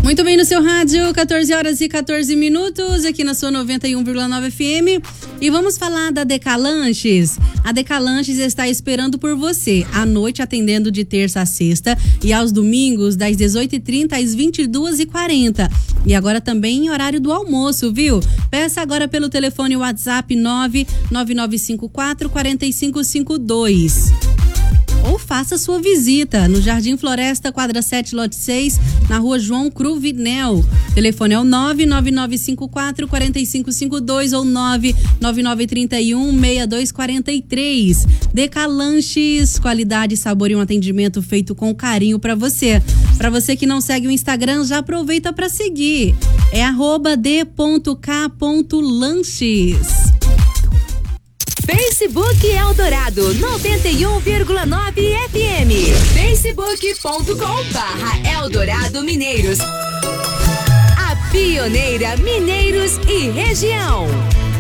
Muito bem no seu rádio, 14 horas e 14 minutos, aqui na sua 91,9 FM. E vamos falar da Decalanches. A Decalanches está esperando por você, à noite atendendo de terça a sexta e aos domingos das 18h30 às 22h40. E agora também em horário do almoço, viu? Peça agora pelo telefone WhatsApp 99954-4552. Ou faça sua visita no Jardim Floresta, quadra 7, lote 6, na rua João Cruvinel. Telefone é o 99954-4552 ou 99931-6243. Decalanches, qualidade, sabor e um atendimento feito com carinho pra você. Pra você que não segue o Instagram, já aproveita pra seguir. É @d.k.lanches. Facebook Eldorado 91,9 FM. Facebook.com/Eldorado Mineiros. A pioneira Mineiros e região.